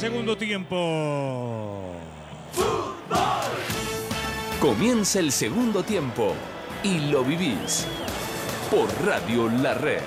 segundo tiempo. Comienza el segundo tiempo y lo vivís por Radio La Red.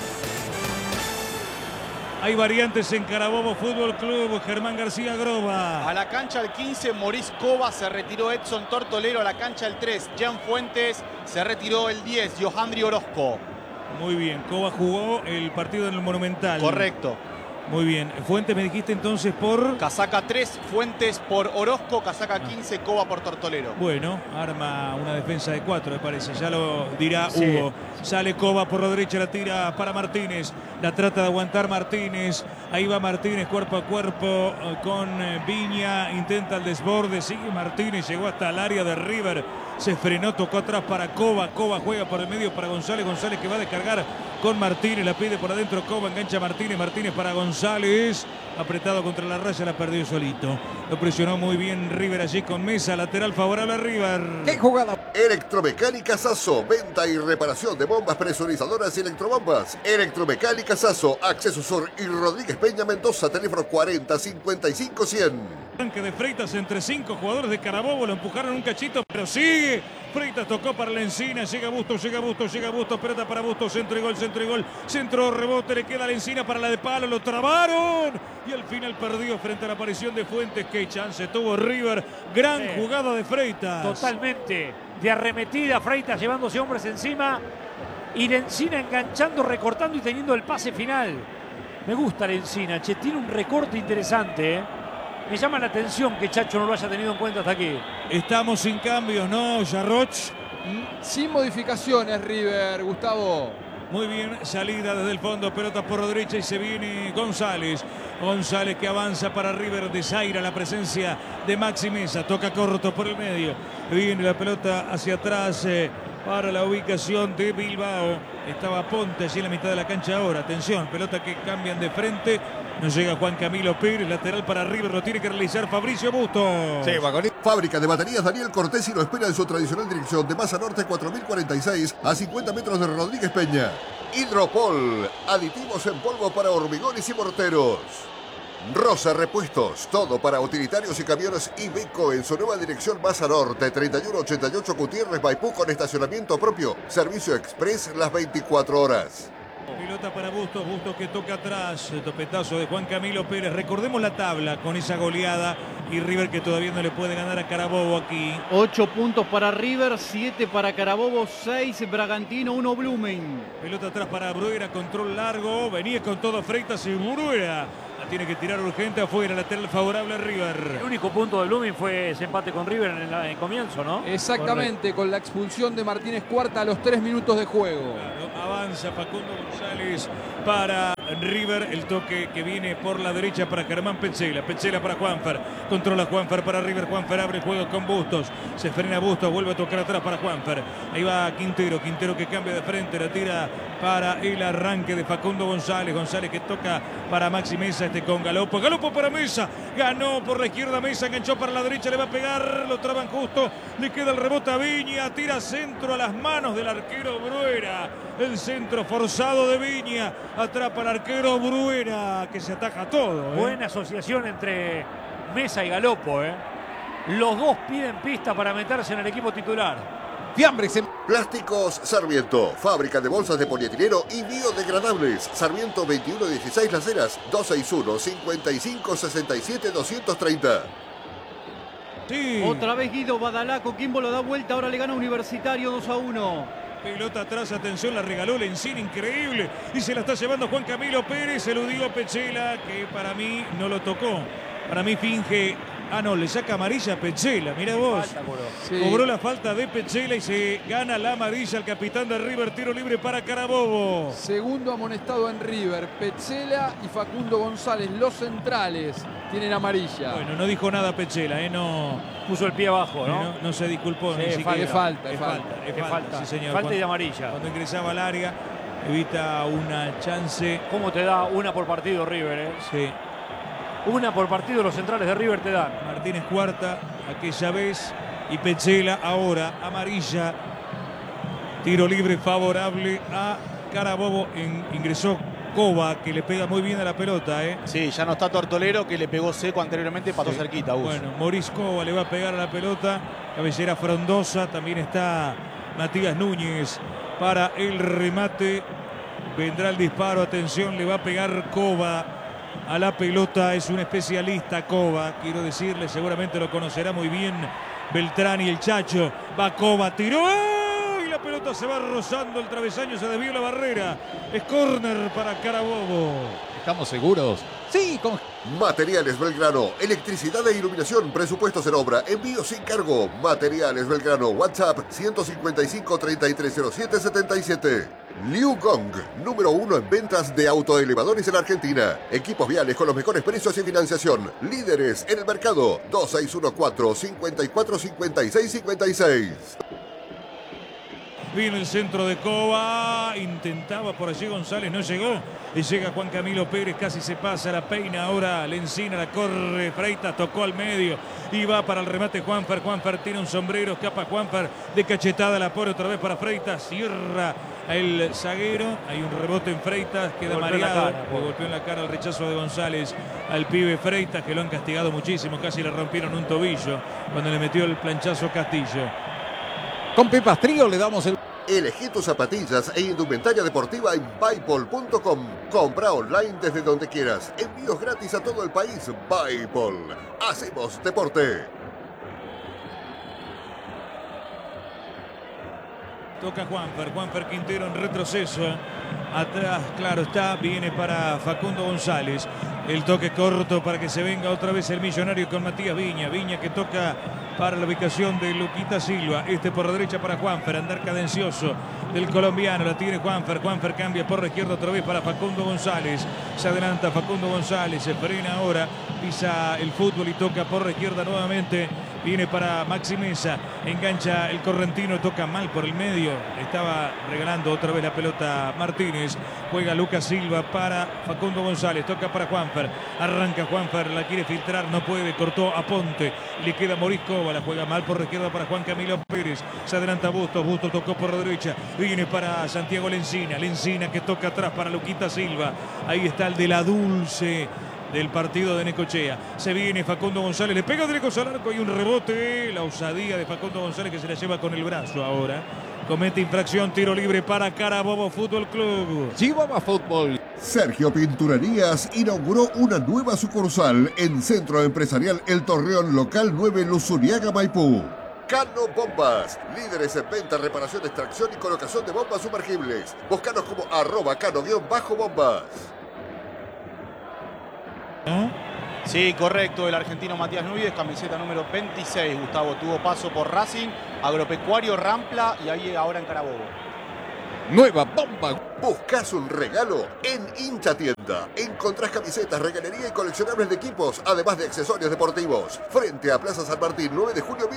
Hay variantes en Carabobo Fútbol Club. Germán García Groba. A la cancha el 15, Maurice Cova. Se retiró Edson Tortolero. A la cancha el 3, Jean Fuentes. Se retiró el 10, Johandri Orozco. Muy bien, Cova jugó el partido en el Monumental. Correcto. Muy bien. Fuentes me dijiste entonces por... Casaca 3, Fuentes por Orozco. Casaca 15, Cova por Tortolero. Bueno, arma una defensa de 4, me parece. Ya lo dirá Sí. Hugo. Sale Cova por la derecha, la tira para Martínez. La trata de aguantar Martínez. Ahí va Martínez cuerpo a cuerpo con Viña. Intenta el desborde. Sigue Martínez. Llegó hasta el área de River. Se frenó, tocó atrás para Cova. Cova juega por el medio para González. González que va a descargar con Martínez. La pide por adentro Cova. Engancha Martínez. Martínez para González. Apretado contra la raya. La perdió solito. Lo presionó muy bien River allí con Mesa. Lateral favorable a River. ¡Qué jugada! Electromecánica Sasso, venta y reparación de bombas presurizadoras y electrobombas. Electromecánica Sasso, Acceso Sur y Rodríguez Peña Mendoza, teléfono 40 55 100. Tanque de Freitas entre 5 jugadores de Carabobo. Lo empujaron un cachito, pero sigue. Freitas tocó para la Encina. Llega Bustos, llega Bustos, llega Bustos. Pelota para Bustos. Centro y gol, centro y gol. Centro, rebote. Le queda la Encina para la de Palo. Lo trabaron. Y al final perdió frente a la aparición de Fuentes. Qué chance tuvo River. Gran jugada de Freitas. Totalmente. De arremetida, Freitas llevándose hombres encima. Y la Encina enganchando, recortando y teniendo el pase final. Me gusta la Encina, che. Tiene un recorte interesante, Me llama la atención que Chacho no lo haya tenido en cuenta hasta aquí. Estamos sin cambios, ¿no, Yarroch? Sin modificaciones, River, Gustavo. Muy bien, salida desde el fondo, pelota por derecha y se viene González. González que avanza para River, desaira la presencia de Maxi Mesa. Toca corto por el medio. Viene la pelota hacia atrás para la ubicación de Bilbao. Estaba Ponte allí en la mitad de la cancha ahora. Atención, pelota que cambian de frente. No llega Juan Camilo Pérez, lateral para River, lo tiene que realizar Fabricio Bustos. Sí, Fábrica de baterías Daniel Cortés y lo espera en su tradicional dirección de Masa Norte 4046 a 50 metros de Rodríguez Peña. Hidropol, aditivos en polvo para hormigones y morteros. Rosa Repuestos, todo para utilitarios y camiones Iveco en su nueva dirección Masa Norte 3188 Gutiérrez Maipú con estacionamiento propio. Servicio express las 24 horas. Pelota para Bustos, Bustos que toca atrás, el topetazo de Juan Camilo Pérez. Recordemos la tabla con esa goleada y River que todavía no le puede ganar a Carabobo aquí. 8 puntos para River, 7 para Carabobo, 6 Bragantino, 1 Blumen. Pelota atrás para Bruera, control largo, venía con todo Freitas y Bruera. La tiene que tirar urgente afuera, lateral favorable a River. El único punto de Blumen fue ese empate con River en el comienzo, ¿no? Exactamente, correcto. Con la expulsión de Martínez Cuarta a los 3 minutos de juego. Claro, avanza Facundo González para River, el toque que viene por la derecha para Germán Petzela. Petzela para Juanfer, controla Juanfer para River. Juanfer abre el juego con Bustos, se frena Bustos, vuelve a tocar atrás para Juanfer. Ahí va Quintero, Quintero que cambia de frente, la tira para el arranque de Facundo González. González que toca para Maxi Mesa, con Galopo. Galopo para Mesa, ganó por la izquierda Mesa, enganchó para la derecha, le va a pegar, lo traban justo, le queda el rebote a Viña, tira centro a las manos del arquero Bruera. El centro forzado de Viña, atrapa al arquero Bruera, que se ataja todo. Buena asociación entre Mesa y Galopo. Los dos piden pista para meterse en el equipo titular. Fiambres en... Plásticos Sarmiento, fábrica de bolsas de polietileno y biodegradables. Sarmiento 2116 Las Heras, 261-5567-230. Sí. Otra vez Guido Badalaco, Quimbo lo da vuelta, ahora le gana Universitario 2-1. Pelota atrás, atención, la regaló Lencina, increíble. Y se la está llevando Juan Camilo Pérez, eludió a Petzela, que para mí no lo tocó. Para mí finge... Ah, no, le saca amarilla a Petzela, mira vos. Sí. Cobró la falta de Petzela y se gana la amarilla el capitán de River. Tiro libre para Carabobo. Segundo amonestado en River, Petzela y Facundo González, los centrales, tienen amarilla. Bueno, no dijo nada Petzela, no puso el pie abajo, ¿no? No se disculpó. Sí, ni siquiera. Es falta. Sí, señor. Falta y amarilla. Cuando ingresaba al área, evita una chance. ¿Cómo te da una por partido River, Sí. Una por partido los centrales de River te dan. Martínez Cuarta, aquella vez, y Petzela ahora, amarilla. Tiro libre favorable a Carabobo. Ingresó Cova, que le pega muy bien a la pelota, ¿eh? Sí, ya no está Tortolero, que le pegó seco anteriormente, pasó cerquita. Bueno, Maurice Cova le va a pegar a la pelota. Cabellera frondosa. También está Matías Núñez para el remate. Vendrá el disparo. Atención, le va a pegar Cova a la pelota. Es un especialista Cova, quiero decirle. Seguramente lo conocerá muy bien Beltrán y el Chacho. Va Cova, tiró. Y la pelota se va rozando el travesaño. Se desvió la barrera. Es córner para Carabobo. ¿Estamos seguros? Sí, con... Materiales Belgrano, electricidad e iluminación, presupuestos en obra, envío sin cargo. Materiales Belgrano, WhatsApp 155 3307 77. Liu Gong, número 1 en ventas de autoelevadores en Argentina. Equipos viales con los mejores precios y financiación. Líderes en el mercado. 2614 54 56 56. Viene el centro de Cova, intentaba por allí González, no llegó. Y llega Juan Camilo Pérez, casi se pasa, la peina ahora Lencina, la corre Freitas, tocó al medio y va para el remate Juanfer. Juanfer tiene un sombrero, escapa Juanfer de cachetada, la pone otra vez para Freitas, cierra el zaguero. Hay un rebote en Freitas, queda mareado, le golpeó en la cara el rechazo de González al pibe Freitas, que lo han castigado muchísimo, casi le rompieron un tobillo cuando le metió el planchazo Castillo. Con Pepas Trío le damos el... Elegí tus zapatillas e indumentaria deportiva en Buypol.com. Compra online desde donde quieras. Envíos gratis a todo el país. Buypol. Hacemos deporte. Toca Juanfer Quintero en retroceso. Atrás, claro está, viene para Facundo González. El toque corto para que se venga otra vez el millonario con Matías Viña. Viña que toca para la ubicación de Luquita Silva. Este por la derecha para Juanfer, andar cadencioso del colombiano. La tiene Juanfer cambia por la izquierda otra vez para Facundo González. Se adelanta Facundo González, se frena ahora, pisa el fútbol y toca por la izquierda nuevamente. Viene para Maxi Mesa, engancha el correntino, toca mal por el medio. Estaba regalando otra vez la pelota Martínez. Juega Lucas Silva para Facundo González, toca para Juanfer. Arranca Juanfer, la quiere filtrar, no puede, cortó a Ponte. Le queda Maurice Cova, la juega mal por la izquierda para Juan Camilo Pérez. Se adelanta Bustos tocó por la derecha. Viene para Santiago Lencina que toca atrás para Luquita Silva. Ahí está el de la Dulce del partido de Necochea. Se viene Facundo González, le pega de lejos al arco y un rebote. La osadía de Facundo González que se la lleva con el brazo ahora. Comete infracción, tiro libre para Carabobo Fútbol Club. Chihuahua Fútbol. Sergio Pinturerías inauguró una nueva sucursal en Centro Empresarial El Torreón Local 9 Luzuriaga, Maipú. Cano Bombas, líderes en venta, reparación, extracción y colocación de bombas sumergibles. Búscanos como @cano_bombas. Sí, correcto, el argentino Matías Núñez, camiseta número 26, Gustavo, tuvo paso por Racing, Agropecuario, Rampla y ahí ahora en Carabobo. Nueva bomba. ¿Buscas un regalo? En Hincha Tienda encontrás camisetas, regalería y coleccionables de equipos, además de accesorios deportivos. Frente a Plaza San Martín, 9 de julio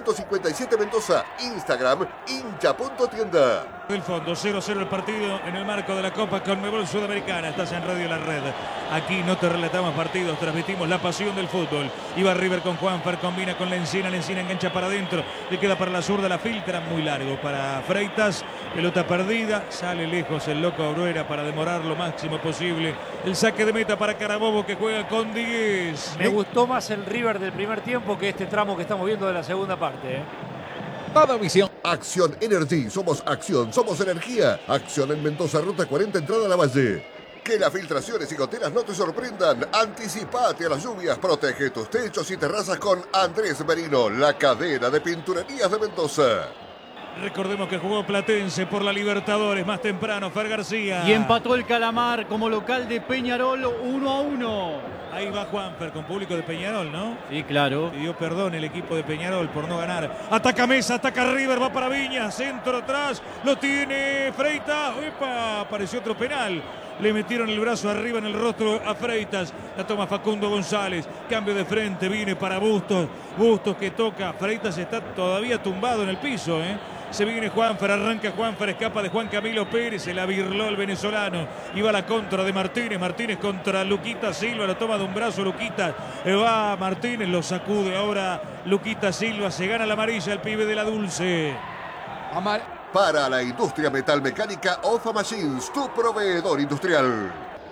1357 Mendoza. Instagram, hincha.tienda. Del fondo, 0-0 el partido en el marco de la Copa Conmebol Sudamericana. Estás en Radio La Red. Aquí no te relatamos partidos, transmitimos la pasión del fútbol. Iba River con Juanfer, combina con Lencina engancha para adentro, le queda para la zurda, la filtra, muy largo para Freitas, pelota perdida, sale lejos el loco Aurora para demorar lo máximo posible. El saque de meta para Carabobo que juega con 10. Me gustó más el River del primer tiempo que este tramo que estamos viendo de la segunda parte. Toda visión. Acción Energy, somos acción, somos energía. Acción en Mendoza, ruta 40, entrada a la Valle. Que las filtraciones y goteras no te sorprendan. Anticipate a las lluvias. Protege tus techos y terrazas con Andrés Merino, la cadena de pinturerías de Mendoza. Recordemos que jugó Platense por la Libertadores más temprano, Fer García. Y empató el Calamar como local de Peñarol 1-1. Ahí va Juanfer con público de Peñarol, ¿no? Sí, claro. Pidió perdón el equipo de Peñarol por no ganar. Ataca Mesa, ataca River, va para Viña, centro atrás, lo tiene Freitas. ¡Epa! Apareció otro penal. Le metieron el brazo arriba en el rostro a Freitas. La toma Facundo González. Cambio de frente, viene para Bustos. Bustos que toca. Freitas está todavía tumbado en el piso, Se viene Juanfer, arranca Juanfer, escapa de Juan Camilo Pérez, se la virló el venezolano. Iba la contra de Martínez, Martínez contra Luquita Silva, la toma de un brazo Luquita. Va Martínez, lo sacude ahora Luquita Silva, se gana la amarilla el pibe de la Dulce. Para la industria metalmecánica, Ofa Machines, tu proveedor industrial.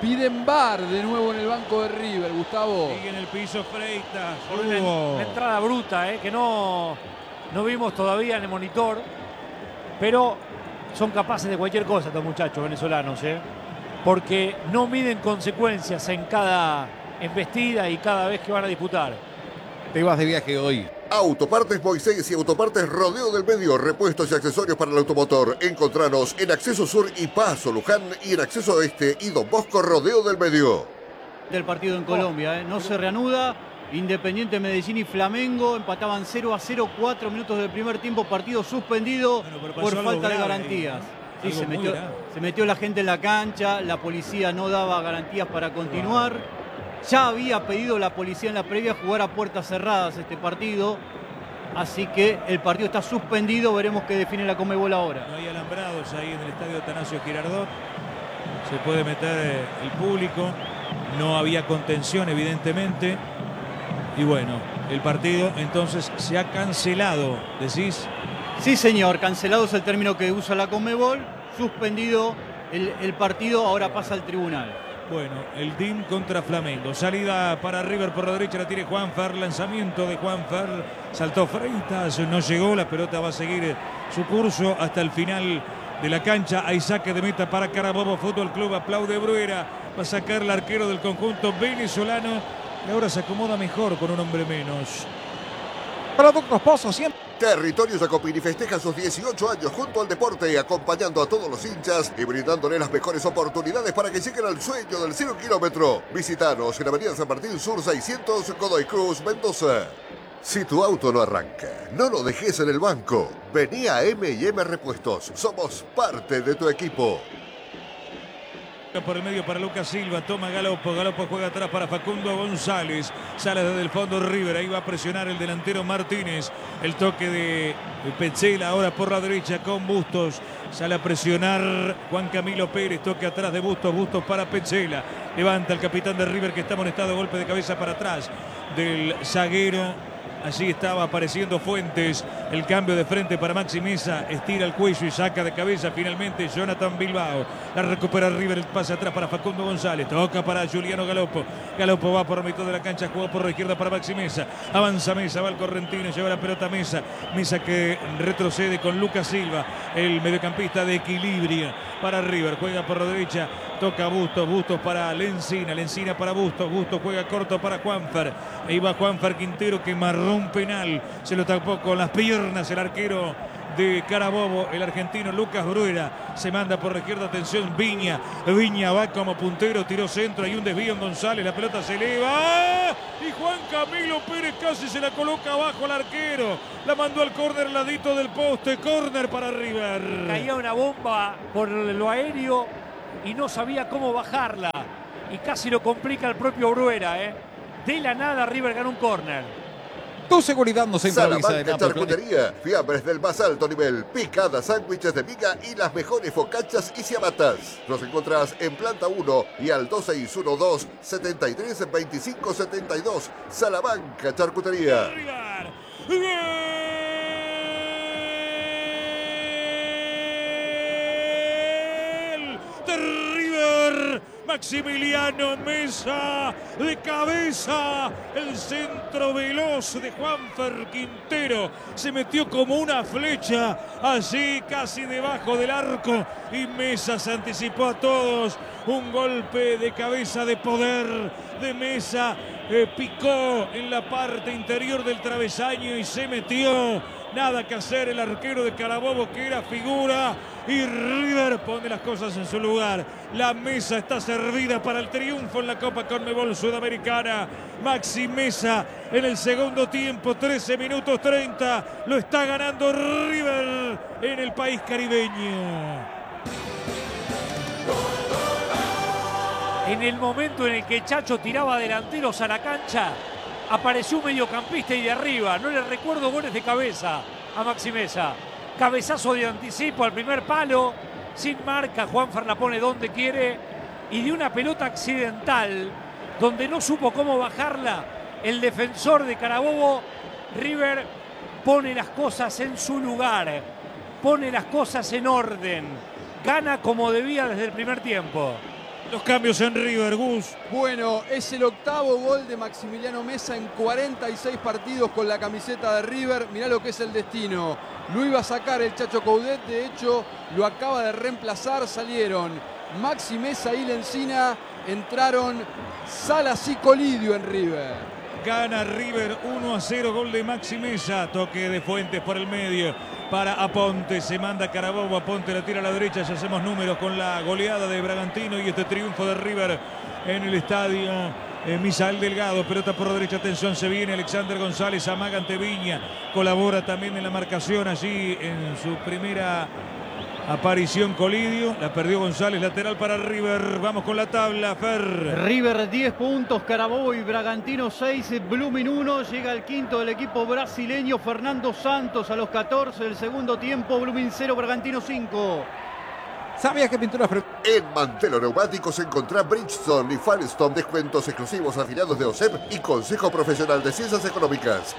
Piden VAR de nuevo en el banco de River, Gustavo. Sigue en el piso Freitas. Por una entrada bruta, que no vimos todavía en el monitor. Pero son capaces de cualquier cosa estos muchachos venezolanos, porque no miden consecuencias en cada embestida y cada vez que van a disputar. Te vas de viaje hoy. Autopartes Moisés y Autopartes Rodeo del Medio, repuestos y accesorios para el automotor. Encontranos en Acceso Sur y Paso Luján y en Acceso Este y Don Bosco Rodeo del Medio. Del partido en Colombia, no se reanuda. Independiente Medellín y Flamengo empataban 0-0, 4 minutos del primer tiempo, partido suspendido por falta de garantías. Sí, se metió la gente en la cancha, la policía no daba garantías para continuar. Ya había pedido la policía en la previa jugar a puertas cerradas este partido. Así que el partido está suspendido, veremos qué define la Conmebol ahora. No hay alambrados ahí en el estadio Atanasio Girardot. Se puede meter el público. No había contención, evidentemente. Y bueno, el partido entonces se ha cancelado, ¿decís? Sí, señor, cancelado es el término que usa la Conmebol. Suspendido el partido, ahora pasa al tribunal. Bueno, el DIM contra Flamengo. Salida para River por la derecha, la tiene Juanfer. Lanzamiento de Juanfer. Saltó Freitas, no llegó. La pelota va a seguir su curso hasta el final de la cancha. Hay saque de meta para Carabobo Fútbol Club. Aplaude Bruera. Va a sacar el arquero del conjunto venezolano. Y ahora se acomoda mejor con un hombre menos. Productos Pozos siempre. Territorio Jacopini festeja sus 18 años junto al deporte, acompañando a todos los hinchas y brindándole las mejores oportunidades para que lleguen al sueño del 0 kilómetro. Visítanos en Avenida San Martín Sur 600, Godoy Cruz, Mendoza. Si tu auto no arranca, no lo dejes en el banco. Vení a M&M Repuestos. Somos parte de tu equipo. Por el medio para Lucas Silva, toma Galopo, Galopo juega atrás para Facundo González, sale desde el fondo River, ahí va a presionar el delantero Martínez, el toque de Petzela ahora por la derecha con Bustos, sale a presionar Juan Camilo Pérez, toque atrás de Bustos, Bustos para Petzela, levanta el capitán de River que está amonestado, golpe de cabeza para atrás del zaguero. Allí estaba apareciendo Fuentes, el cambio de frente para Maxi Mesa, estira el cuello y saca de cabeza finalmente Jonathan Bilbao. La recupera River, el pase atrás para Facundo González, toca para Juliano Galopo. Galopo va por mitad de la cancha, jugó por la izquierda para Maxi Mesa. Avanza Mesa, va el correntino, lleva la pelota a Mesa. Mesa que retrocede con Lucas Silva, el mediocampista de equilibrio para River. Juega por la derecha, toca Bustos, Bustos para Lencina, Lencina para Bustos, Bustos juega corto para Juanfer. Ahí va Juanfer Quintero que marró un penal, se lo tapó con las piernas el arquero de Carabobo, el argentino Lucas Bruera. Se manda por la izquierda, atención Viña, Viña va como puntero, tiró centro, hay un desvío en González, la pelota se eleva y Juan Camilo Pérez casi se la coloca abajo al arquero, la mandó al córner, ladito del poste, córner para River. Caía una bomba por lo aéreo y no sabía cómo bajarla y casi lo complica el propio Bruera. De la nada River ganó un córner. Tu seguridad no se improvisa. Salamanca Charcutería, fiambres del más alto nivel, picadas, sándwiches de miga y las mejores focachas y ciabatas. Los encontrás en planta 1 y al 2612-732572. Salamanca Charcutería. River, Maximiliano Mesa de cabeza, el centro veloz de Juanfer Quintero se metió como una flecha allí casi debajo del arco y Mesa se anticipó a todos, un golpe de cabeza de poder de Mesa, picó en la parte interior del travesaño y se metió. Nada que hacer el arquero de Carabobo que era figura y River pone las cosas en su lugar. La mesa está servida para el triunfo en la Copa Conmebol Sudamericana. Maxi Mesa en el segundo tiempo, 13 minutos 30. Lo está ganando River en el país caribeño. En el momento en el que Chacho tiraba delanteros a la cancha, apareció un mediocampista y de arriba. No le recuerdo goles de cabeza a Maxi Mesa. Cabezazo de anticipo al primer palo, sin marca. Juanfer la pone donde quiere. Y de una pelota accidental, donde no supo cómo bajarla el defensor de Carabobo, River pone las cosas en su lugar. Pone las cosas en orden. Gana como debía desde el primer tiempo. Los cambios en River, Gus. Bueno, es el octavo gol de Maximiliano Mesa en 46 partidos con la camiseta de River. Mirá lo que es el destino. Lo iba a sacar el Chacho Coudet, de hecho lo acaba de reemplazar. Salieron Maxi Mesa y Lencina, entraron Salas y Colidio en River. Gana River 1-0, gol de Maxi Mesa. Toque de Fuentes por el medio para Aponte. Se manda Carabobo, Aponte la tira a la derecha. Ya hacemos números con la goleada de Bragantino y este triunfo de River en el estadio Misael Delgado. Pelota por la derecha, atención, se viene Alexander González, amaga ante Viña. Colabora también en la marcación allí en su primera aparición Colidio. La perdió González, lateral para River. Vamos con la tabla, Fer. River 10 puntos, Carabobo y Bragantino 6, Blooming 1. Llega el quinto del equipo brasileño, Fernando Santos, a los 14 del segundo tiempo. Blooming 0, Bragantino 5. ¿Sabías que pinturas? En Mantelo Neumáticos encontrá Bridgestone y Firestone, descuentos exclusivos afiliados de OSEP y Consejo Profesional de Ciencias Económicas.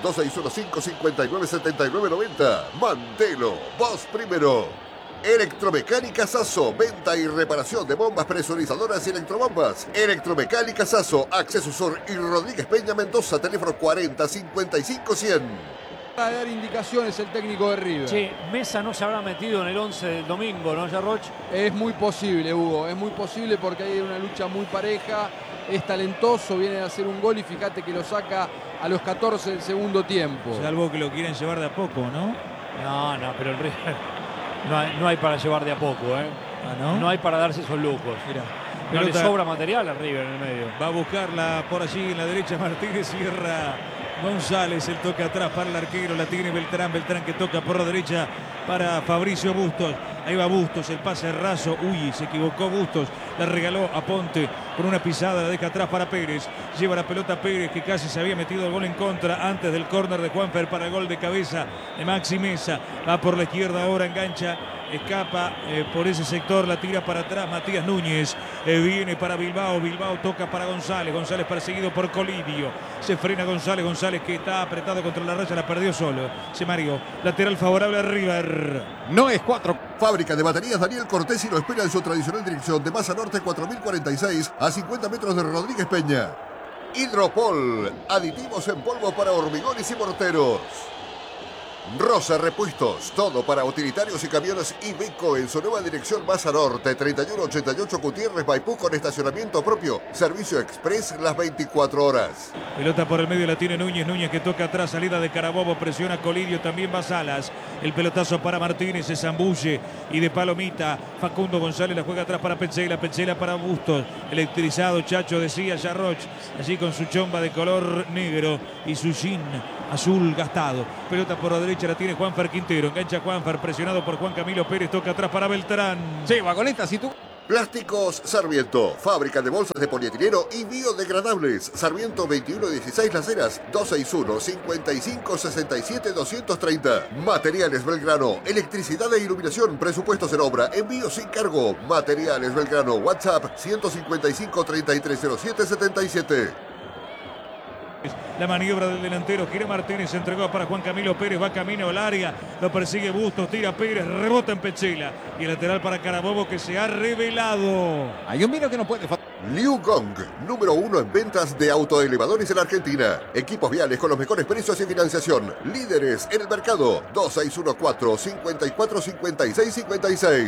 2615-597990. Mantelo, vos primero. Electromecánica Sasso, venta y reparación de bombas presurizadoras y electrobombas. Electromecánica Sasso, Acceso Sur y Rodríguez Peña Mendoza, teléfono 40 55 100. Va a dar indicaciones el técnico de River. Sí, Mesa no se habrá metido en el 11 del domingo, ¿no, Yarroch? Es muy posible, Hugo, es muy posible porque hay una lucha muy pareja. Es talentoso, viene a hacer un gol y fíjate que lo saca a los 14 del segundo tiempo. Salvo que lo quieren llevar de a poco, ¿no? No, pero el River no hay para llevar de a poco, ¿eh? Ah, ¿no? No hay para darse esos lujos. Mira, no le pelota sobra material a River en el medio. va a buscarla por allí en la derecha Martínez, cierra González, el toque atrás para el arquero, la tiene Beltrán que toca por la derecha para Fabricio Bustos. Ahí va Bustos, el pase raso, uy, se equivocó Bustos, la regaló a Ponte con una pisada, la deja atrás para Pérez, lleva la pelota Pérez que casi se había metido el gol en contra antes del córner de Juanfer para el gol de cabeza de Maxi Mesa. Va por la izquierda ahora, engancha, escapa por ese sector, la tira para atrás Matías Núñez, viene para Bilbao toca para González perseguido por Colidio, se frena González que está apretado contra la raya, la perdió solo, se mareó, lateral favorable a River. No es 4. Fábrica de baterías Daniel Cortesi lo espera en su tradicional dirección de Masa Norte 4046 a 50 metros de Rodríguez Peña. Hidropol, aditivos en polvo para hormigones y morteros. Rosa Repuestos, todo para utilitarios y camiones Iveco en su nueva dirección Masa Norte 3188 Gutiérrez Maipú con estacionamiento propio, servicio express las 24 horas. Pelota por el medio la tiene Núñez que toca atrás, salida de Carabobo, presiona Colidio, también va Salas, el pelotazo para Martínez, se zambulle y de palomita, Facundo González la juega atrás para Petzela para Bustos, electrizado Chacho decía Yarroch, allí con su chomba de color negro y su jean azul gastado, pelota por la derecha la tiene Juanfer Quintero, engancha Juanfer, presionado por Juan Camilo Pérez, toca atrás para Beltrán. Sí, vagonetas, y tú. Plásticos Sarmiento, fábrica de bolsas de polietileno y biodegradables. Sarmiento 2116 Las Heras, 261-5567-230. Materiales Belgrano, electricidad e iluminación, presupuestos en obra, envío sin cargo. Materiales Belgrano, WhatsApp 155-3307-77. La maniobra del delantero, gira Martínez, se entregó para Juan Camilo Pérez, va camino al área, lo persigue Bustos, tira Pérez, rebota en Petzela y el lateral para Carabobo que se ha revelado. Hay un vino que no puede faltar. Liu Gong, número 1 en ventas de autoelevadores en Argentina. Equipos viales con los mejores precios y financiación. Líderes en el mercado. 2614-545656.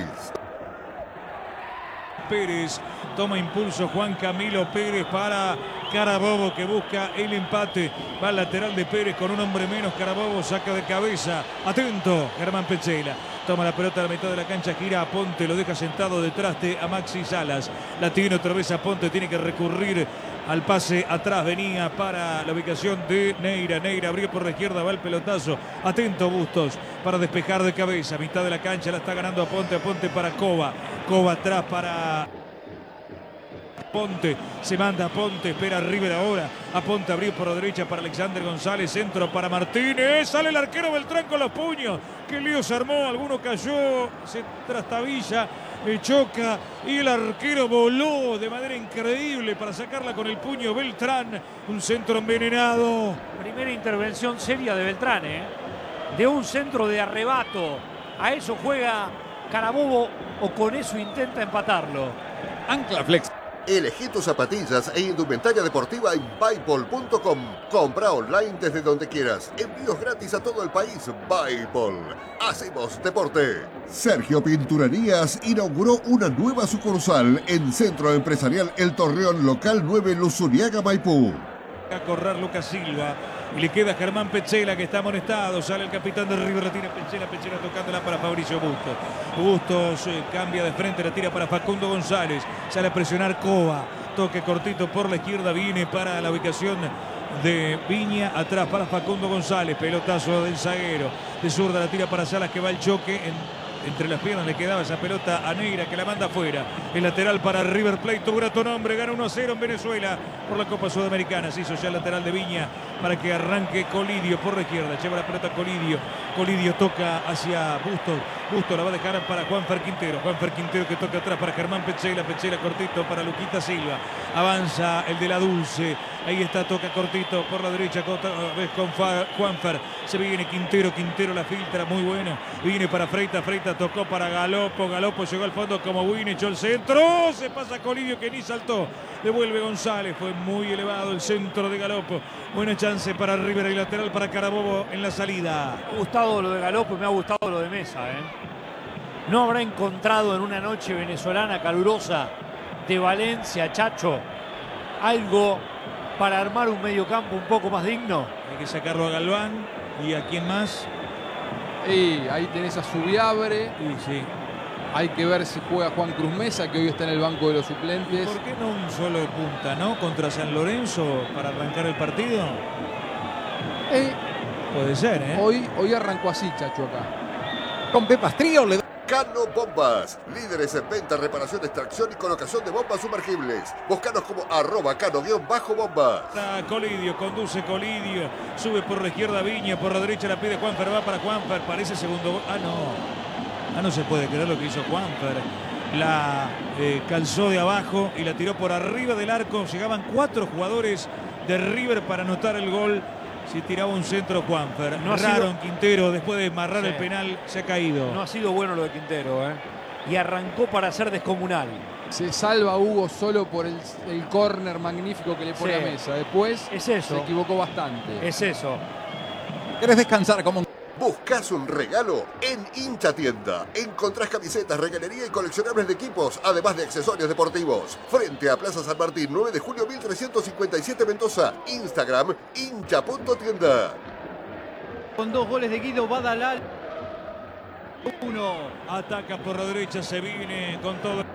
Pérez, toma impulso Juan Camilo Pérez para Carabobo que busca el empate, va al lateral de Pérez con un hombre menos, Carabobo saca de cabeza, atento Germán Petzela, toma la pelota a la mitad de la cancha, gira a Ponte, lo deja sentado detrás de a Maxi Salas, la tiene otra vez a Ponte, tiene que recurrir al pase atrás, venía para la ubicación de Neira abrió por la izquierda, va el pelotazo, atento Bustos para despejar de cabeza, mitad de la cancha la está ganando a Ponte para Cova atrás para Ponte, se manda a Ponte, espera River ahora, a Ponte abrió por la derecha para Alexander González, centro para Martínez, sale el arquero Beltrán con los puños, que lío se armó, alguno cayó, se trastabilla, choca y el arquero voló de manera increíble para sacarla con el puño Beltrán, un centro envenenado. Primera intervención seria de Beltrán, de un centro de arrebato, a eso juega Carabobo o con eso intenta empatarlo. Ancla Flex. Elegí tus zapatillas e indumentaria deportiva en Buypol.com. Compra online desde donde quieras. Envíos gratis a todo el país. Buypol. Hacemos deporte. Sergio Pinturerías inauguró una nueva sucursal en Centro Empresarial El Torreón, local 9, Luzuriaga, Maipú. A correr Lucas Silva y le queda Germán Petzela, que está amonestado. Sale el capitán de River, la tira Petzela tocándola para Fabricio Bustos. Cambia de frente, la tira para Facundo González. Sale a presionar Cova. Toque cortito por la izquierda, viene para la ubicación de Viña. Atrás para Facundo González. Pelotazo del zaguero. De zurda la tira para Salas, que va el choque entre las piernas. Le quedaba esa pelota a Neira, que la manda afuera. El lateral para River Plate, tu grato nombre, gana 1-0 en Venezuela por la Copa Sudamericana. Se hizo ya el lateral de Viña para que arranque Colidio por la izquierda. Lleva la pelota Colidio. Colidio toca hacia Bustos. Bustos la va a dejar para Juanfer Quintero. Juanfer Quintero, que toca atrás para Germán Petzela. Petzela cortito para Luquita Silva. Avanza el de la Dulce. Ahí está, toca cortito por la derecha con Juanfer. Se viene Quintero. Quintero la filtra, muy bueno. Viene para Freitas. Freitas tocó para Galopo. Galopo llegó al fondo como Win, echó el centro. Se pasa Colidio, que ni saltó. Devuelve González. Fue muy elevado el centro de Galopo. Buena chance para River y lateral para Carabobo en la salida. Me ha gustado lo de Galopo y me ha gustado lo de Mesa. No habrá encontrado en una noche venezolana calurosa de Valencia, Chacho, algo para armar un mediocampo un poco más digno. Hay que sacarlo a Galván. ¿Y a quién más? Y ahí tenés a Subiabre. Sí. Hay que ver si juega Juan Cruz Mesa, que hoy está en el banco de los suplentes. ¿Por qué no un solo de punta, no? Contra San Lorenzo para arrancar el partido. Puede ser, ¿eh? Hoy arrancó así, Chacho, acá. Con Pepas Trío le da. Cano Bombas, líderes en venta, reparación, extracción y colocación de bombas sumergibles. Búscanos como @cano_bomba. Colidio, conduce Colidio, sube por la izquierda Viña, por la derecha la pide Juanfer, va para Juanfer, parece segundo gol. No se puede creer lo que hizo Juanfer. La calzó de abajo y la tiró por arriba del arco. Llegaban 4 jugadores de River para anotar el gol. Si tiraba un centro Juanfer. Quintero, después de amarrar el penal, se ha caído. No ha sido bueno lo de Quintero, y arrancó para ser descomunal. Se salva Hugo solo por el córner magnífico que le pone a Mesa. Después se equivocó bastante. Es eso. ¿Querés descansar como un... ¿Buscas un regalo? En Hincha Tienda encontrás camisetas, regalería y coleccionables de equipos, además de accesorios deportivos. Frente a Plaza San Martín, 9 de julio 1357 Mendoza. Instagram, hincha.tienda. Con 2 goles de Guido Badalal. 1. Ataca por la derecha, se viene con todo.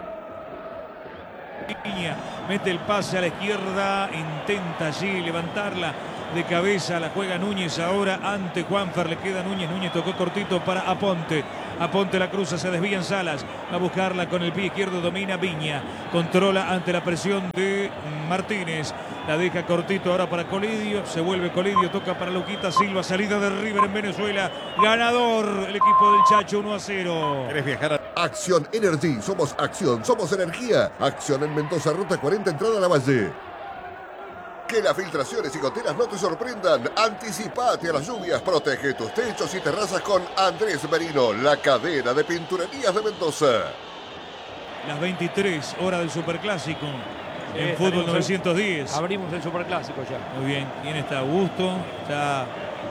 Mete el pase a la izquierda, intenta allí levantarla de cabeza, la juega Núñez ahora ante Juanfer, le queda Núñez tocó cortito para Aponte. Aponte la cruza, se desvía en Salas, va a buscarla con el pie izquierdo, domina Viña, controla ante la presión de Martínez, la deja cortito ahora para Colidio, se vuelve Colidio, toca para Luquita Silva, salida de River en Venezuela, ganador el equipo del Chacho, 1-0. ¿Querés viajar a... Acción Energy, somos acción, somos energía. Acción en Mendoza, ruta 40, entrada a la Valle. Que las filtraciones y goteras no te sorprendan. Anticipate a las lluvias. Protege tus techos y terrazas con Andrés Merino, la cadena de pinturerías de Mendoza. Las 23 horas del Superclásico en fútbol 910. Abrimos el Superclásico ya. Muy bien. ¿Quién está? Augusto. Está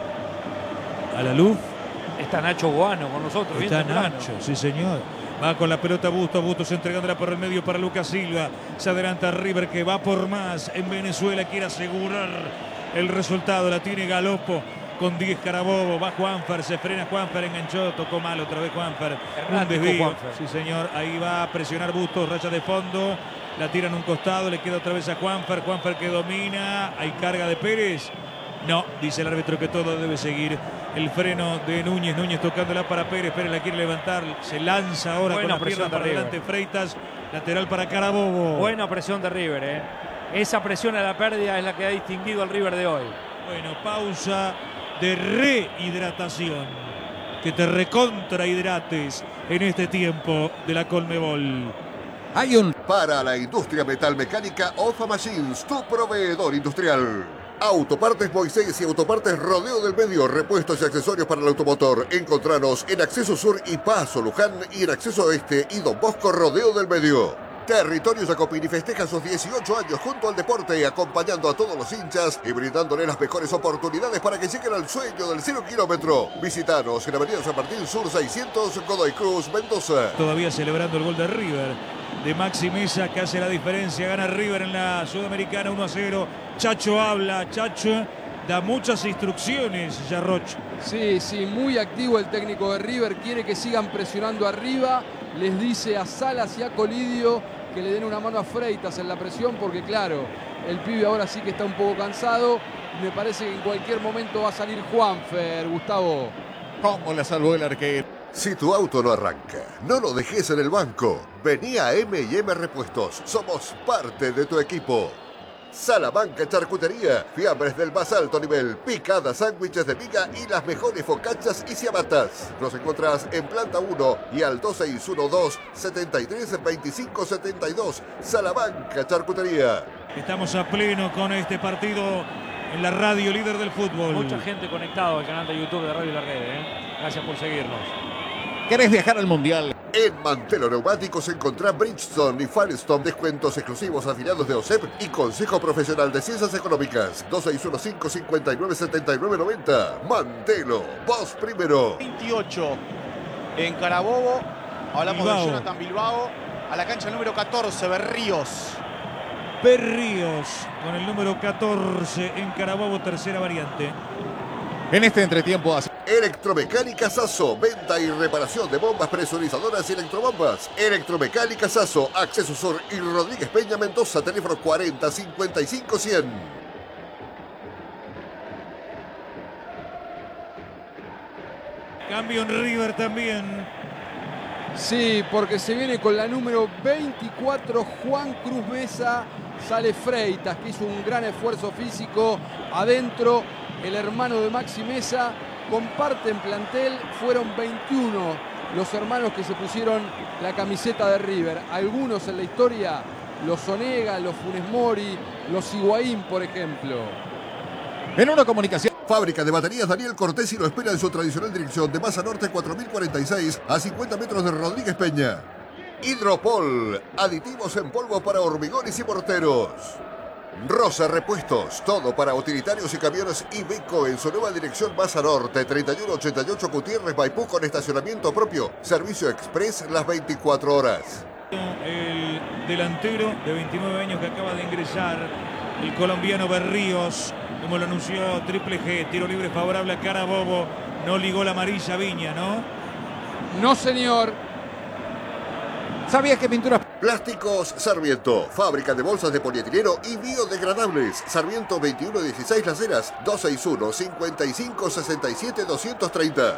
a la luz. Está Nacho Guano con nosotros. Está Nacho, sí señor. Va con la pelota Bustos entregándola por el medio para Lucas Silva. Se adelanta River, que va por más en Venezuela. Quiere asegurar el resultado. La tiene Galopo con 10 Carabobo. Va Juanfer, se frena Juanfer, enganchó, tocó mal otra vez Juanfer. Un desvío. Sí señor, ahí va a presionar Bustos, raya de fondo. La tira en un costado, le queda otra vez a Juanfer. Juanfer que domina. Hay carga de Pérez. No, dice el árbitro que todo debe seguir. El freno de Núñez, tocándola para Pérez, Pérez la quiere levantar, se lanza ahora con la pierna para adelante Freitas, lateral para Carabobo. Buena presión de River, Esa presión a la pérdida es la que ha distinguido al River de hoy. Bueno, pausa de rehidratación, que te recontrahidrates en este tiempo de la Conmebol. Hay un... Para la industria metalmecánica, OFA Machines, tu proveedor industrial. Autopartes Moisés y Autopartes Rodeo del Medio, repuestos y accesorios para el automotor. Encontranos en Acceso Sur y Paso Luján, y en Acceso Oeste y Don Bosco Rodeo del Medio. Territorio Jacopini festeja sus 18 años junto al deporte, acompañando a todos los hinchas y brindándole las mejores oportunidades para que lleguen al sueño del 0 kilómetro. Visítanos en Avenida San Martín Sur 600, Godoy Cruz, Mendoza. Todavía celebrando el gol de River, de Maxi Mesa, que hace la diferencia. Gana River en la Sudamericana 1-0. Chacho habla, Chacho da muchas instrucciones, Yarroch. Sí, muy activo el técnico de River, quiere que sigan presionando arriba, les dice a Salas y a Colidio que le den una mano a Freitas en la presión, porque claro, el pibe ahora sí que está un poco cansado. Me parece que en cualquier momento va a salir Juanfer, Gustavo. ¿Cómo le salvó el arquero? Si tu auto no arranca, no lo dejes en el banco. Vení a M&M Repuestos, somos parte de tu equipo. Salamanca Charcutería, fiambres del más alto nivel, picadas, sándwiches de miga y las mejores focachas y ciabatas. Nos encontrás en Planta 1 y al 2612-732572. Salamanca Charcutería. Estamos a pleno con este partido en la radio líder del fútbol. Mucha gente conectado al canal de YouTube de Radio La Red. Gracias por seguirnos. ¿Querés viajar al Mundial? En Mantelo Neumáticos encontrá Bridgestone y Firestone, descuentos exclusivos afiliados de OSEP y Consejo Profesional de Ciencias Económicas. 2615-597990. Mantelo, vos primero. 28 en Carabobo. Hablamos Bilbao. de Jonathan Bilbao. A la cancha número 14, Berríos. Berríos con el número 14 en Carabobo, tercera variante. En este entretiempo hace... Electromecánica Sasso, venta y reparación de bombas presurizadoras y electrobombas. Electromecánica Sasso, Acceso Sur y Rodríguez Peña, Mendoza, teléfono 40 55 100. Cambio en River también. Sí, porque se viene con la número 24, Juan Cruz Mesa. Sale Freitas, que hizo un gran esfuerzo físico adentro. El hermano de Maxi Mesa comparten plantel. Fueron 21 los hermanos que se pusieron la camiseta de River. Algunos en la historia, los Onega, los Funes Mori, los Higuaín, por ejemplo. En una comunicación... Fábrica de baterías Daniel Cortesi lo espera en su tradicional dirección de Masa Norte 4046 a 50 metros de Rodríguez Peña. Hidropol, aditivos en polvo para hormigones y morteros. Rosa Repuestos, todo para utilitarios y camiones Iveco en su nueva dirección Masa Norte 3188 Gutiérrez Maipú con estacionamiento propio. Servicio express las 24 horas. El delantero de 29 años que acaba de ingresar, el colombiano Berríos, como lo anunció Triple G, tiro libre favorable a Carabobo. No ligó la amarilla Viña, ¿no? No, señor. ¿Sabías que pinturas... Plásticos Sarmiento, fábrica de bolsas de polietileno y biodegradables. Sarmiento 2116 Las Heras, 261-5567-230.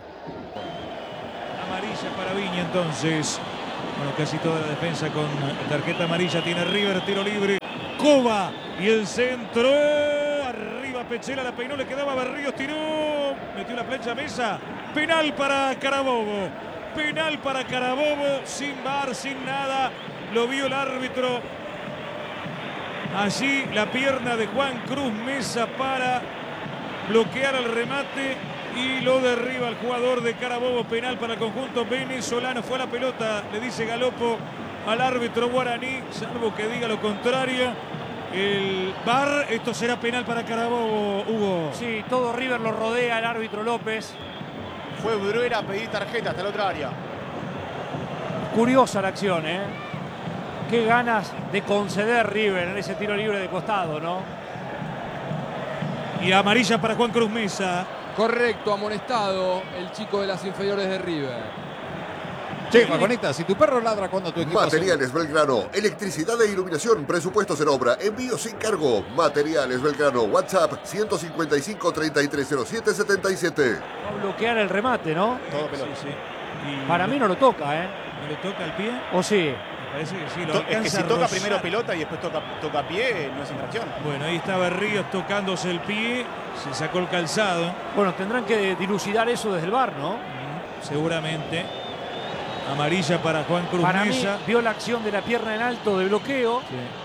Amarilla para Viña entonces. Bueno, casi toda la defensa con tarjeta amarilla tiene River, tiro libre. Coba y el centro. Arriba Pechela, la peinó, le quedaba Berríos, tiró. Metió la plancha a Mesa. Penal para Carabobo. Penal para Carabobo, sin VAR, sin nada. Lo vio el árbitro. Allí la pierna de Juan Cruz Mesa para bloquear el remate y lo derriba el jugador de Carabobo. Penal para el conjunto venezolano. Fue la pelota, le dice Galopo al árbitro guaraní, salvo que diga lo contrario. El VAR, esto será penal para Carabobo, Hugo. Sí, todo River lo rodea el árbitro López. Fue Bruera a pedir tarjeta hasta la otra área. Curiosa la acción, ¿eh? Qué ganas de conceder River en ese tiro libre de costado, ¿no? Y amarilla para Juan Cruz Mesa. Correcto, amonestado el chico de las inferiores de River. Che, Maconita, si tu perro ladra cuando tu equipo... Materiales Belgrano, electricidad e iluminación, presupuestos en obra, envío sin cargo. Materiales Belgrano, WhatsApp 155-3307-77. Va a bloquear el remate, ¿no? Todo pelota. Sí, sí. Y Para mí no lo toca, ¿eh? ¿no le toca el pie? ¿O sí? Me parece que sí. Lo Es que alcanza si a toca rozar. primero pelota y después toca pie, no es infracción. Bueno, ahí está Berríos tocándose el pie. Se sacó el calzado. Bueno, tendrán que dilucidar eso desde el VAR, ¿no? Seguramente. Amarilla para Juan Cruz Para mí Mesa. vio la acción de la pierna en alto de bloqueo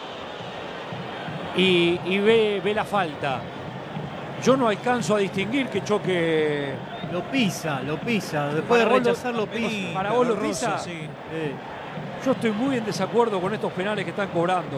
Sí. y ve la falta. Yo no alcanzo a distinguir que choque. Lo pisa. Después Para de vos lo- rechazar lo pisa. Para vos lo Rosa, pisa. sí. Yo estoy muy en desacuerdo con estos penales que están cobrando.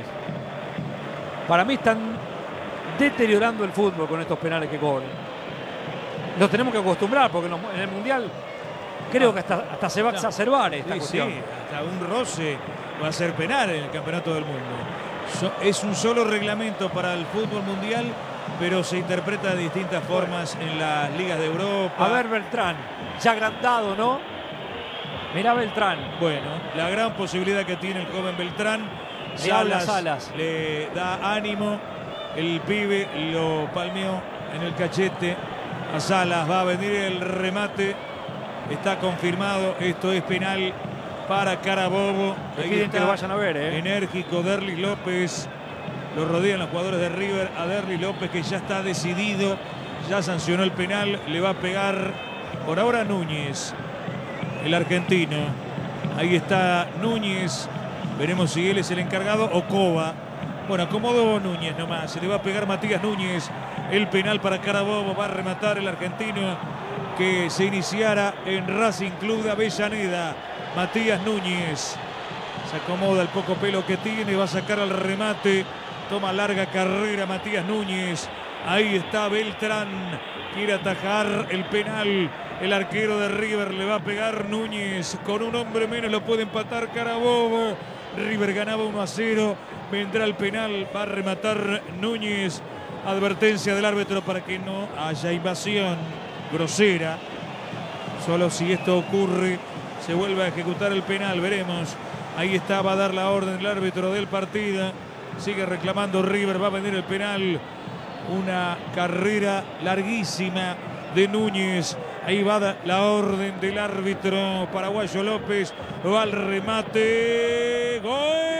Para mí están deteriorando el fútbol con estos penales que cobran. Nos tenemos que acostumbrar porque en el Mundial creo que hasta se va a exacerbar esta cuestión. Sí, hasta un roce va a ser penal en el Campeonato del Mundo. Es un solo reglamento para el fútbol mundial, pero se interpreta de distintas formas en las ligas de Europa. A ver, Beltrán, ya agrandado, ¿no? Mirá Beltrán. Bueno, la gran posibilidad que tiene el joven Beltrán. Salas le da ánimo. El pibe lo palmeó en el cachete a Salas. Va a venir el remate. Está confirmado. Esto es penal para Carabobo. Ahí está, que lo vayan a ver, enérgico Derlis López. Lo rodean los jugadores de River a Derlis López, que ya está decidido. Ya sancionó el penal. Le va a pegar por ahora Núñez, el argentino. Ahí está Núñez. Veremos si él es el encargado o Cova. Bueno, acomodó Núñez nomás. Se le va a pegar Matías Núñez. El penal para Carabobo. Va a rematar el argentino que se iniciara en Racing Club de Avellaneda. Matías Núñez. Se acomoda el poco pelo que tiene. Va a sacar al remate. Toma larga carrera Matías Núñez. Ahí está Beltrán. Quiere atajar el penal. El arquero de River le va a pegar Núñez. Con un hombre menos lo puede empatar Carabobo. River ganaba 1-0. Vendrá el penal. Va a rematar Núñez. Advertencia del árbitro para que no haya invasión grosera. Solo si esto ocurre se vuelve a ejecutar el penal. Veremos. Ahí está. Va a dar la orden el árbitro del partido. Sigue reclamando River. Va a venir el penal. Una carrera larguísima de Núñez. Ahí va la orden del árbitro paraguayo López. Va al remate. ¡Gol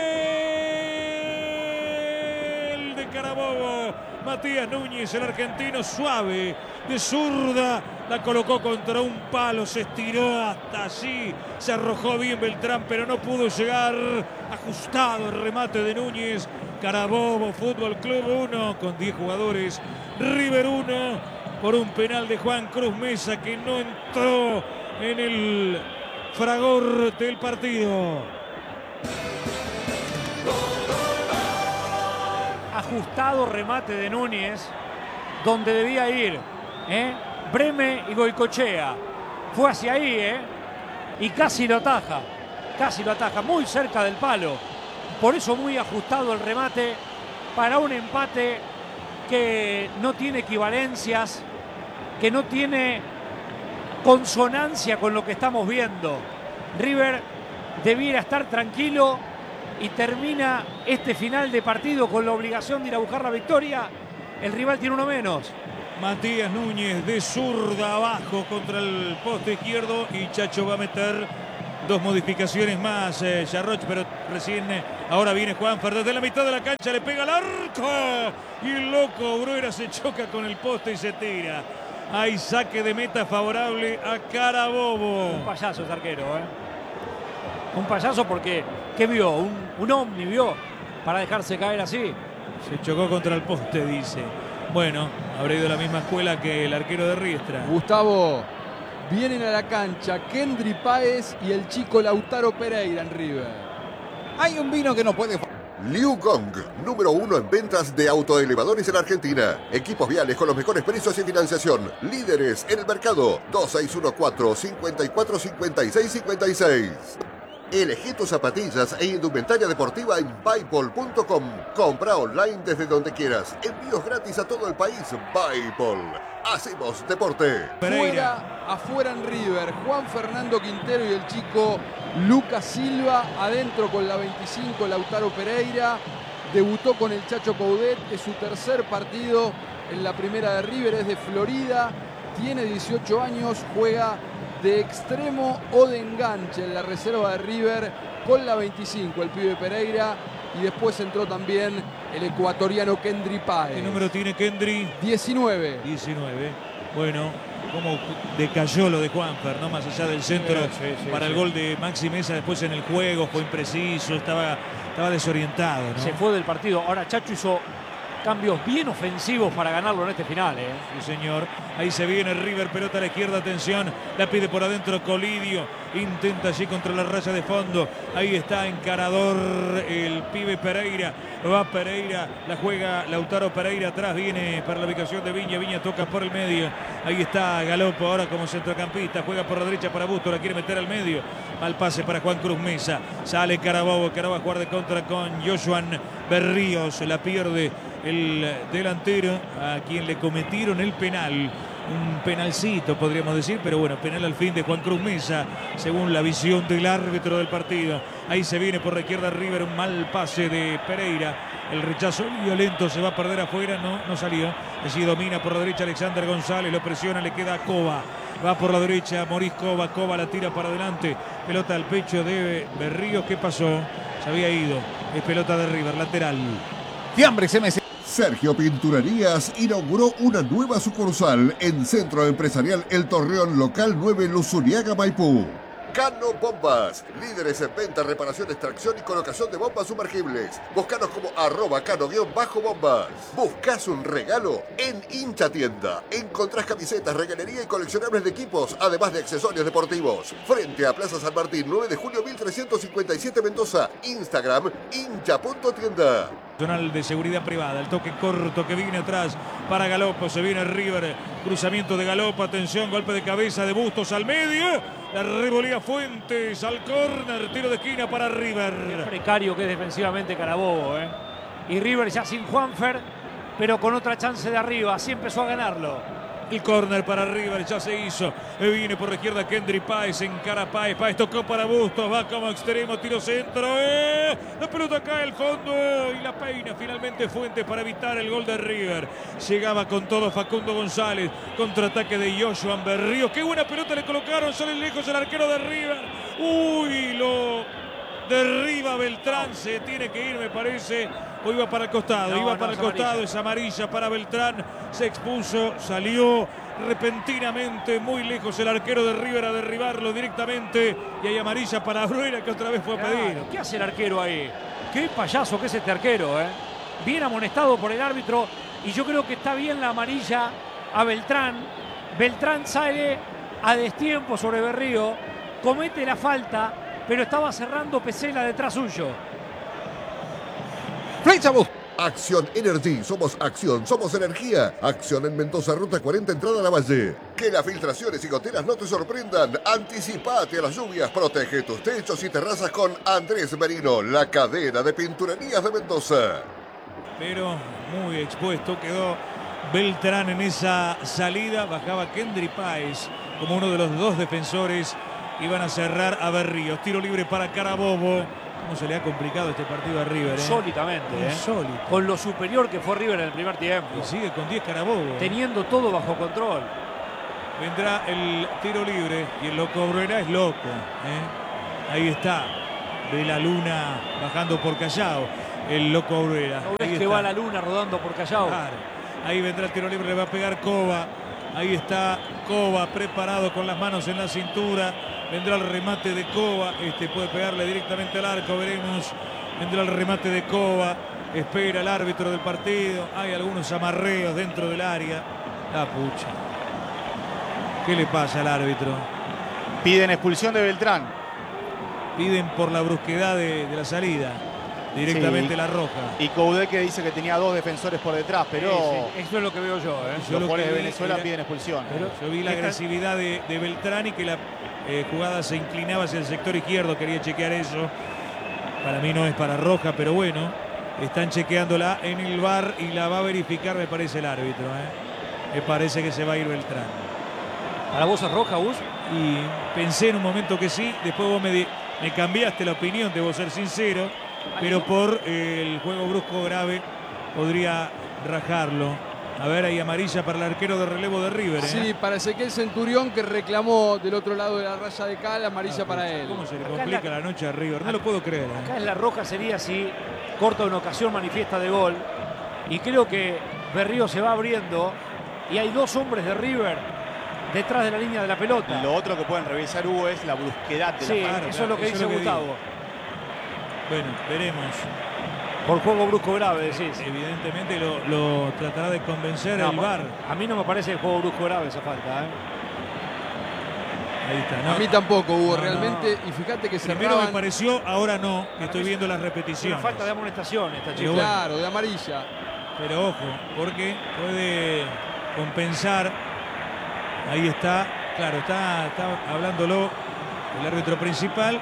de Carabobo! Matías Núñez, el argentino, suave, de zurda. La colocó contra un palo, se estiró hasta allí. Se arrojó bien Beltrán, pero no pudo llegar. Ajustado el remate de Núñez. Carabobo Fútbol Club 1 con 10 jugadores. River 1. Por un penal de Juan Cruz Mesa que no entró en el fragor del partido. Ajustado remate de Núñez, donde debía ir Breme y Goicochea. Fue hacia ahí, y casi lo ataja. Casi lo ataja, muy cerca del palo. Por eso muy ajustado el remate para un empate que no tiene equivalencias, que no tiene consonancia con lo que estamos viendo. River debiera estar tranquilo y termina este final de partido con la obligación de ir a buscar la victoria. El rival tiene uno menos. Matías Núñez de zurda abajo contra el poste izquierdo y Chacho va a meter dos modificaciones más, Yarroch, pero recién ahora viene Juanfer desde la mitad de la cancha, le pega al arco y el loco Bruera se choca con el poste y se tira. Hay saque de meta favorable a Carabobo. Un payaso ese arquero, un payaso porque, ¿qué vio? Un ovni vio para dejarse caer así. Se chocó contra el poste, dice. Bueno, habrá ido a la misma escuela que el arquero de Riestra. Gustavo, vienen a la cancha Kendry Páez y el chico Lautaro Pereira en River. Hay un vino que no puede... Liu Gong, número 1 en ventas de autoelevadores en Argentina. Equipos viales con los mejores precios y financiación. Líderes en el mercado. 2614-545656. Elegí tus zapatillas e indumentaria deportiva en Buypol.com. Compra online desde donde quieras. Envíos gratis a todo el país. Buypol. Hacemos deporte. Afuera en River. Juan Fernando Quintero y el chico Lucas Silva. Adentro con la 25 Lautaro Pereira. Debutó con el Chacho Coudet. Es su tercer partido en la primera de River. Es de Florida. Tiene 18 años. Juega de extremo o de enganche en la reserva de River con la 25 el pibe Pereira, y después entró también el ecuatoriano Kendry Páez. ¿Qué número tiene Kendry? 19. Bueno, cómo decayó lo de Juanfer, ¿no? Más allá del centro para el gol de Maxi Mesa, después en el juego fue impreciso, estaba desorientado, ¿no? Se fue del partido. Ahora Chacho hizo cambios bien ofensivos para ganarlo en este final. Sí, señor. Ahí se viene River, pelota a la izquierda, atención. La pide por adentro Colidio. Intenta allí contra la raya de fondo. Ahí está encarador el pibe Pereira. Va Pereira, la juega Lautaro Pereira. Atrás viene para la ubicación de Viña. Viña toca por el medio. Ahí está Galopo ahora como centrocampista. Juega por la derecha para Busto. La quiere meter al medio. Mal pase para Juan Cruz Mesa. Sale Carabobo. Carabobo a jugar de contra con Joshua Berríos. La pierde el delantero a quien le cometieron el penal. Un penalcito podríamos decir, pero bueno, penal al fin de Juan Cruz Mesa, según la visión del árbitro del partido. Ahí se viene por la izquierda River, un mal pase de Pereira. El rechazo violento se va a perder afuera, no salió. Así domina por la derecha Alexander González, lo presiona, le queda a Cova. Va por la derecha Maurice Cova, Cova la tira para adelante. Pelota al pecho de Berríos, ¿qué pasó? Se había ido, es pelota de River, lateral. Fiambres MS. Sergio Pinturerías inauguró una nueva sucursal en Centro Empresarial El Torreón, local 9, Luzuriaga, Maipú. Cano Bombas, líderes en venta, reparación, extracción y colocación de bombas sumergibles. Búscanos como @cano_bombas. Buscás un regalo en Hincha Tienda. Encontrás camisetas, regalería y coleccionables de equipos, además de accesorios deportivos. Frente a Plaza San Martín, 9 de julio 1357 Mendoza. Instagram, hincha.tienda. Personal de seguridad privada, el toque corto que viene atrás para Galopo, se viene River, cruzamiento de Galopo, atención, golpe de cabeza de Bustos al medio, la revolía Fuentes al córner, tiro de esquina para River. Qué precario que es defensivamente Carabobo, y River ya sin Juanfer, pero con otra chance de arriba, así empezó a ganarlo. El córner para River ya se hizo. Viene por la izquierda Kendry Páez, encara a Páez. Páez tocó para Bustos, va como extremo, tiro centro. La pelota cae al fondo y la peina finalmente Fuentes para evitar el gol de River. Llegaba con todo Facundo González. Contraataque de Joshua Berríos. Qué buena pelota le colocaron, sale lejos el arquero de River. Uy, lo derriba Beltrán, se tiene que ir, me parece. O iba para el costado, el costado, es amarilla para Beltrán, se expuso, salió repentinamente muy lejos el arquero de River a derribarlo directamente y hay amarilla para Bruera que otra vez fue a pedir. ¿Qué hace el arquero ahí? Qué payaso que es este arquero, bien amonestado por el árbitro y yo creo que está bien la amarilla a Beltrán. Beltrán sale a destiempo sobre Berrío, comete la falta, pero estaba cerrando Pesela detrás suyo. Acción Energy, somos acción, somos energía. Acción en Mendoza, ruta 40, entrada a la Valle. Que las filtraciones y goteras no te sorprendan. Anticipate a las lluvias, protege tus techos y terrazas con Andrés Merino, la cadena de pinturerías de Mendoza. Pero muy expuesto quedó Beltrán en esa salida. Bajaba Kendry Páez como uno de los dos defensores. Iban a cerrar a Berríos. Tiro libre para Carabobo. ¿Cómo se le ha complicado este partido a River? Insólitamente. Insólito. Con lo superior que fue River en el primer tiempo. Y sigue con 10 Carabobo. Teniendo todo bajo control. Vendrá el tiro libre y el loco Bruera es loco. Ahí está. Ve la luna bajando por Callao. El loco Bruera. ¿No ves que va la luna rodando por Callao? Claro. Ahí vendrá el tiro libre, le va a pegar Cova. Ahí está Cova preparado con las manos en la cintura. Vendrá el remate de Cova. Puede pegarle directamente al arco. Veremos. Vendrá el remate de Cova. Espera el árbitro del partido. Hay algunos amarreos dentro del área. La pucha. ¿Qué le pasa al árbitro? Piden expulsión de Beltrán. Piden por la brusquedad de la salida. Directamente sí. La roja. Y Coudet que dice que tenía dos defensores por detrás, pero sí. Eso es lo que veo yo. Los jugadores de Venezuela piden expulsión. Pero yo vi la agresividad de Beltrán y que la jugada se inclinaba hacia el sector izquierdo. Quería chequear eso. Para mí no es para roja, pero bueno. Están chequeándola en el VAR y la va a verificar, me parece, el árbitro. Me parece que se va a ir Beltrán. ¿Para vos es roja, Gus? Y pensé en un momento que sí. Después vos me cambiaste la opinión, debo ser sincero. Pero por el juego brusco grave podría rajarlo. A ver, hay amarilla para el arquero de relevo de River. Sí, para Ezequiel Centurión, que reclamó del otro lado de la raya de cal, amarilla para él. ¿Cómo se le complica la noche a River? No lo puedo creer. Acá en la roja sería si corta una ocasión manifiesta de gol. Y creo que Berrío se va abriendo y hay dos hombres de River detrás de la línea de la pelota. Lo otro que pueden revisar, Hugo, es la brusquedad de sí, la eso es lo que dice Gustavo. Bueno, veremos. Por juego brusco grave, decís. Evidentemente lo tratará de convencer el VAR. A mí no me parece el juego brusco grave esa falta, ¿eh? Ahí está, ¿no? A mí tampoco, Hugo, realmente. Y fíjate que Primero me pareció, ahora no, que estoy viendo las repeticiones. Una falta de amonestación esta chica. Claro, de amarilla. Pero ojo, porque puede compensar. Ahí está, claro, está hablándolo el árbitro principal.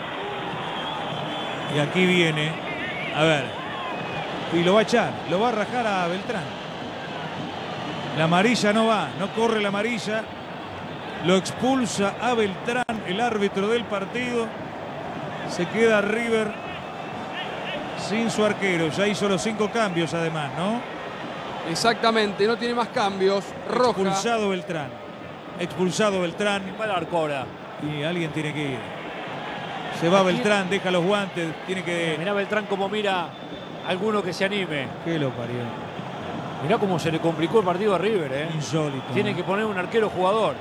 Y aquí viene, a ver, y lo va a echar, lo va a rajar a Beltrán. La amarilla no va, no corre la amarilla. Lo expulsa a Beltrán, el árbitro del partido. Se queda River sin su arquero. Ya hizo los 5 cambios además, ¿no? Exactamente, no tiene más cambios. Roja. Expulsado Beltrán. Expulsado Beltrán. Va el arco ahora. Y alguien tiene que ir. Se va Beltrán, deja los guantes, tiene que... Mirá Beltrán como mira a alguno que se anime. ¿Qué lo parió? Mirá cómo se le complicó el partido a River, ¿eh? Insólito. Tiene que poner un arquero jugador.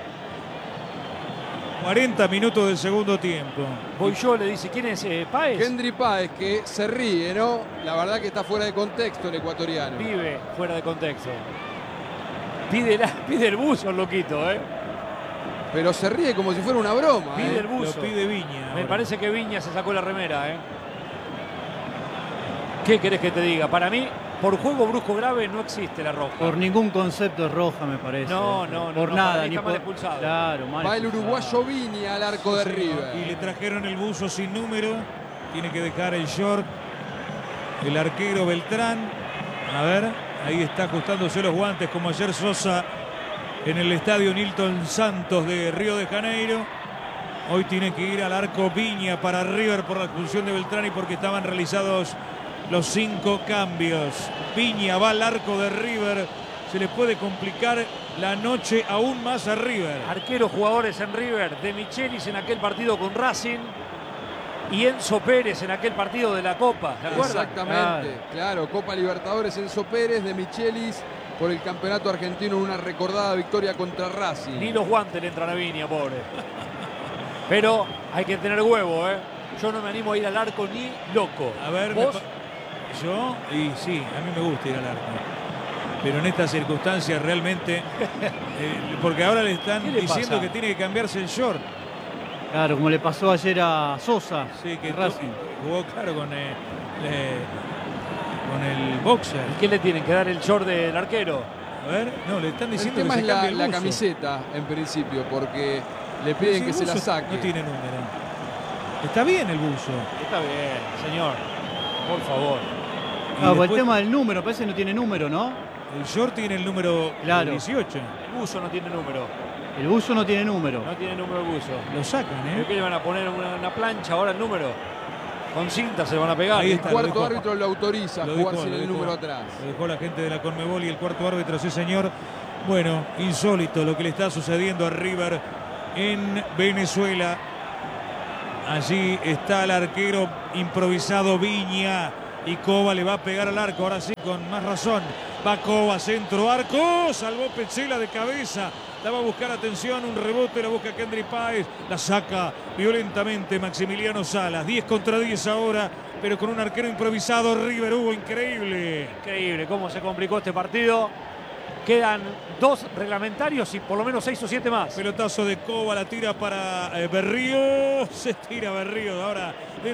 40 minutos del segundo tiempo. Voy yo, le dice, ¿quién es Páez? Hendry Páez, que se ríe, ¿no? La verdad que está fuera de contexto el ecuatoriano. Vive fuera de contexto. Pide el buzo, loquito, ¿eh? Pero se ríe como si fuera una broma. Pide el buzo. Lo pide Viña. Me parece que Viña se sacó la remera, ¿eh? ¿Qué querés que te diga? Para mí, por juego brusco grave no existe la roja. Por ningún concepto es roja, me parece. No, por nada. Ni mal expulsado. Claro, mal Va el expulsado. uruguayo Viña al arco de River. Y le trajeron el buzo sin número. Tiene que dejar el short. El arquero Beltrán. A ver, ahí está ajustándose los guantes como ayer Sosa en el estadio Nilton Santos de Río de Janeiro. Hoy tiene que ir al arco Viña para River por la expulsión de Beltrán y porque estaban realizados los 5 cambios. Viña va al arco de River. Se le puede complicar la noche aún más a River. Arqueros jugadores en River. De Michelis en aquel partido con Racing. Y Enzo Pérez en aquel partido de la Copa. ¿Se acuerdan? Exactamente, claro. Copa Libertadores, Enzo Pérez, de Michelis por el campeonato argentino en una recordada victoria contra Racing. Ni los guantes le entran a Viña, pobre. Pero hay que tener huevo, ¿eh? Yo no me animo a ir al arco ni loco. A ver, ¿vos? Yo, y sí, a mí me gusta ir al arco. Pero en estas circunstancias realmente, porque ahora le están diciendo pasa? que tiene que cambiarse el short. Claro, como le pasó ayer a Sosa. Sí, que Racing. jugó claro con el boxer. ¿Y qué le tienen que dar el short del arquero? A ver, no, le están El diciendo tema que es se cambie la el buzo. camiseta, en principio, porque le Pero piden si que el se la buzo saque. No tiene número. Está bien el buzo. Está bien, señor. Por favor. Y Por el después, tema del número, parece que no tiene número, ¿no? el short tiene el número Claro. 18. El buzo no tiene número. El buzo no tiene número. No tiene número el buzo. Lo sacan, ¿Pero qué le van a poner una plancha ahora el número? Con cinta se lo van a pegar. Ahí El está, cuarto lo dejó. árbitro lo autoriza a Lo jugar dejó, sin lo el dejó. número atrás. Lo dejó la gente de la Conmebol y el cuarto árbitro, sí señor. Bueno, insólito lo que le está sucediendo a River en Venezuela. Allí está el arquero improvisado Viña. Y Cova le va a pegar al arco, ahora sí, con más razón. Va Cova, centro, arco. Salvó Petzela de cabeza. La va a buscar, atención, un rebote, la busca Hendry Páez. La saca violentamente Maximiliano Salas. 10 contra 10 ahora, pero con un arquero improvisado. River, Hugo, increíble. Increíble cómo se complicó este partido. Quedan 2 reglamentarios y por lo menos 6 o 7 más. Pelotazo de Cova, la tira para Berrío. Se tira Berrío ahora.